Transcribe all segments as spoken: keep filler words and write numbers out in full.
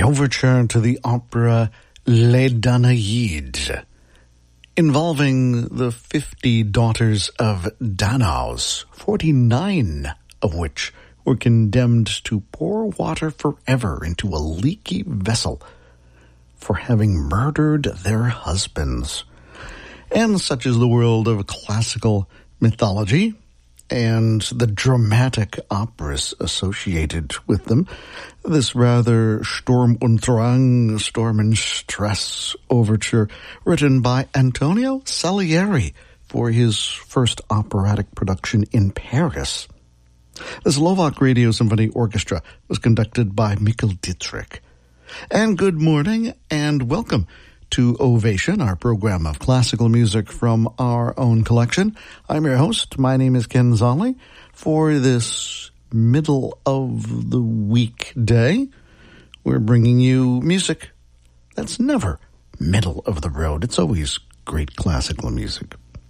overture to the opera Les Danaïdes, involving the fifty daughters of Danaus, forty-nine of which were condemned to pour water forever into a leaky vessel for having murdered their husbands. And such is the world of classical mythology and the dramatic operas associated with them. This rather Sturm und Drang, Storm and Stress overture, written by Antonio Salieri for his first operatic production in Paris. The Slovak Radio Symphony Orchestra was conducted by Mikkel Dietrich. And good morning and welcome to Ovation, our program of classical music from our own collection. I'm your host. My name is Ken Zolli. For this middle of the week day, we're bringing you music that's never middle of the road. It's always great classical music.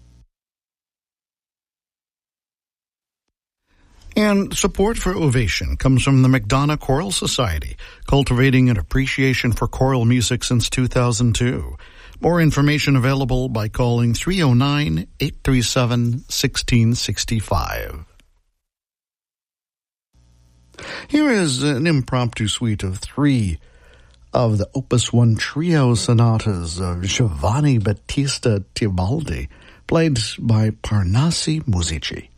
And support for Ovation comes from the McDonough Choral Society, cultivating an appreciation for choral music since two thousand two. More information available by calling three oh nine, eight three seven, one six six five. Here is an impromptu suite of three of the Opus one trio sonatas of Giovanni Battista Tebaldi, played by Parnassi Musici.